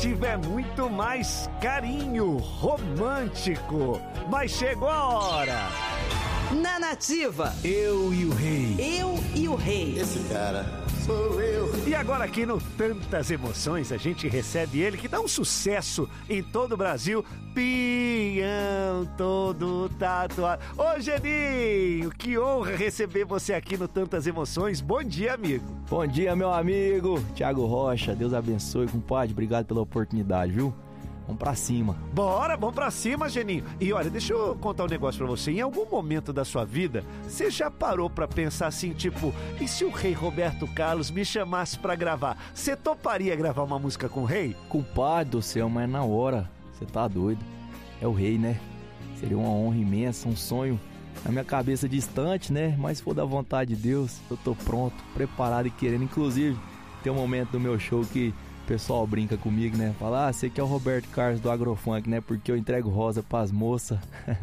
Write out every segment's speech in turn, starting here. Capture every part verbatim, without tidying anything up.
Nativa é muito mais carinho romântico. Mas chegou a hora. Na Nativa, Eu e o Rei. eu e o rei. Esse cara sou eu. E agora aqui no Tantas Emoções a gente recebe ele que dá um sucesso em todo o Brasil. Pião todo tatuado. Ô Geninho, que honra receber você aqui no Tantas Emoções. Bom dia, amigo. Bom dia, meu amigo Thiago Rocha. Deus abençoe, compadre. Obrigado pela oportunidade, viu? Vamos pra cima. Bora, vamos pra cima, Geninho. E olha, deixa eu contar um negócio pra você. Em algum momento da sua vida, você já parou pra pensar assim, tipo, e se o rei Roberto Carlos me chamasse pra gravar? Você toparia gravar uma música com o rei? Compadre do céu, mas na hora, você tá doido. É o rei, né? Seria uma honra imensa, um sonho na minha cabeça distante, né? Mas se for da vontade de Deus, eu tô pronto, preparado e querendo. Inclusive, tem um momento do meu show que o pessoal brinca comigo, né? Fala, ah, você que é o Roberto Carlos do Agrofunk, né? Porque eu entrego rosa pras moças.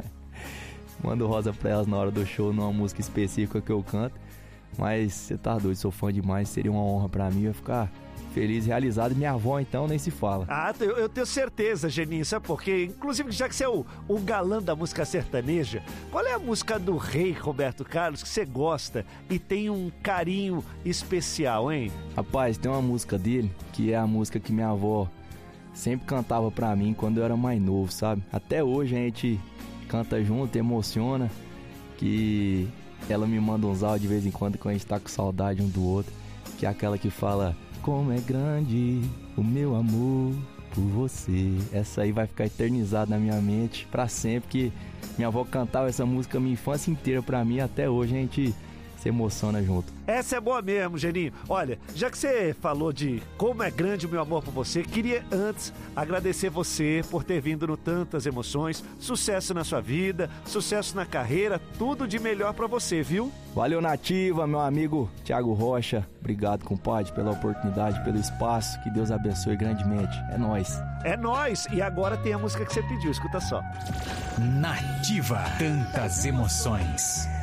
Mando rosa pra elas na hora do show, numa música específica que eu canto. Mas você tá doido, sou fã demais. Seria uma honra pra mim, eu ia ficar feliz, realizado. Minha avó, então, nem se fala. Ah, eu, eu tenho certeza, Geninho, sabe por quê? Inclusive, já que você é o, o galã da música sertaneja, qual é a música do rei Roberto Carlos que você gosta e tem um carinho especial, hein? Rapaz, tem uma música dele, que é a música que minha avó sempre cantava pra mim quando eu era mais novo, sabe? Até hoje a gente canta junto, emociona, que ela me manda uns áudios de vez em quando quando a gente tá com saudade um do outro, que é aquela que fala: como é grande o meu amor por você. Essa aí vai ficar eternizada na minha mente pra sempre, que minha avó cantava essa música a minha infância inteira pra mim, até hoje a gente se emociona junto. Essa é boa mesmo, Geninho. Olha, já que você falou de como é grande o meu amor por você, queria antes agradecer você por ter vindo no Tantas Emoções. Sucesso na sua vida, sucesso na carreira, tudo de melhor pra você, viu? Valeu, Nativa, meu amigo Thiago Rocha. Obrigado, compadre, pela oportunidade, pelo espaço. Que Deus abençoe grandemente. É nóis. É nóis. E agora tem a música que você pediu, escuta só. Nativa. Tantas emoções.